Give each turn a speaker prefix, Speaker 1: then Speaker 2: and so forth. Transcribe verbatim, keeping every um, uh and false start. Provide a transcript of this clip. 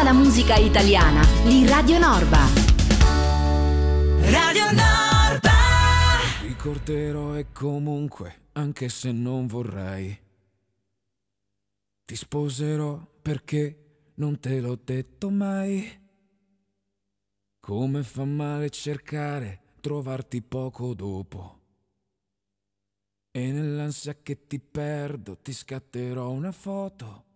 Speaker 1: la musica italiana, li Radio Norba.
Speaker 2: Radio Norba.
Speaker 3: Ricorderò e comunque, anche se non vorrei, ti sposerò perché non te l'ho detto mai. Come fa male cercare, trovarti poco dopo. E nell'ansia che ti perdo ti scatterò una foto